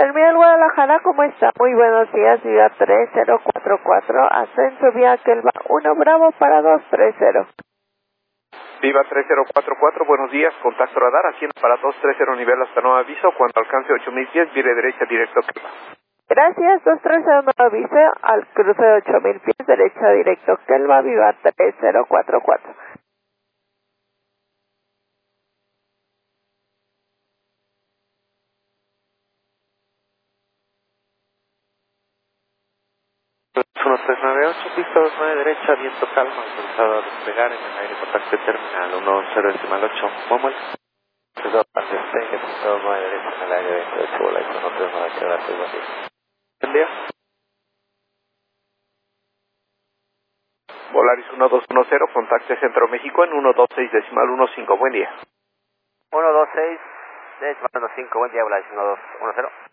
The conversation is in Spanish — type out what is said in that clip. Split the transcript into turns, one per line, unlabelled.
Terminal Guadalajara, ¿cómo está? Muy buenos días, Viva 3044, ascenso vía Kelva 1 Bravo para 230.
Viva 3044, buenos días, contacto radar, haciendo para 230 nivel hasta nuevo aviso, cuando alcance 8000 pies, vire derecha directo Kelva.
Gracias, 230 nuevo aviso, al cruce de 8000 pies, derecha directo Kelva, Viva 3044.
Uno 398, pista 29 derecha, viento calma, autorizado a despegar en el aire, contacto terminal 10.8, Momol. 29 derecha en el aire, 28, bola, 139, gracias, buen día. Buen día.
Volaris 1210, contacte Centro México en 126.15, buen día.
126, decimal 15, buen día, Volaris 1210.